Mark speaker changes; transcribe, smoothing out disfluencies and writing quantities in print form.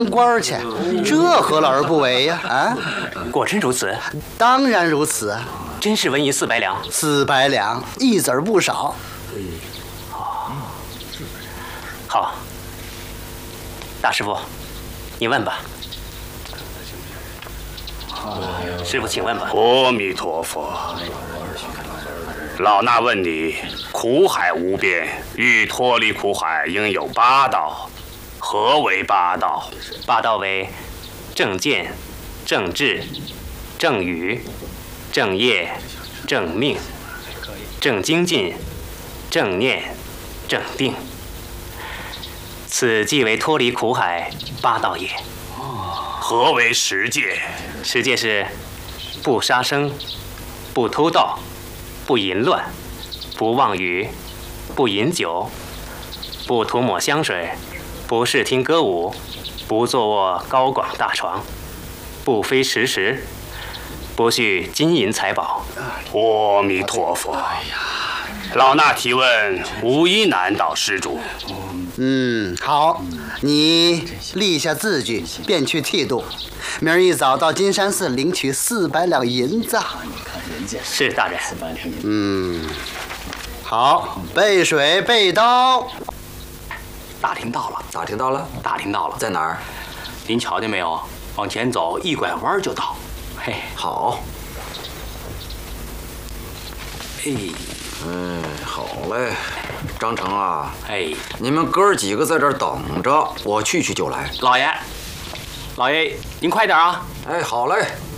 Speaker 1: 官去，这何乐而不为呀？啊，
Speaker 2: 果真如此？
Speaker 1: 当然如此。
Speaker 2: 真是文银400两
Speaker 1: ，400两，一子儿不少。
Speaker 2: 好，大师傅，你问吧。师傅，请问吧。
Speaker 3: 阿弥陀佛。老衲问你：苦海无边，欲脱离苦海，应有8道。何为8道
Speaker 2: ？8道为正见、正智、正语、正业、正命、正精进、正念、正定。此即为脱离苦海8道也。
Speaker 3: 何为十戒？
Speaker 2: 十戒是不杀生、不偷盗、不淫乱、不妄语、不饮酒、不涂抹香水、不视听歌舞、不坐卧高广大床、不非时食、不蓄金银财宝。
Speaker 3: 阿弥陀佛。老衲提问，无一难倒施主。
Speaker 1: 好，你立下字据，便去剃度。明儿一早到金山寺领取400两银子。
Speaker 2: 是大人。
Speaker 1: 好，备水备刀。
Speaker 4: 大厅到了，大厅到了，大厅到了，在哪儿？您瞧见没有？往前走，一拐弯就到。嘿，好。好嘞，张成啊，你们哥几个在这儿等着，我去就来。老爷，您快点啊！好嘞。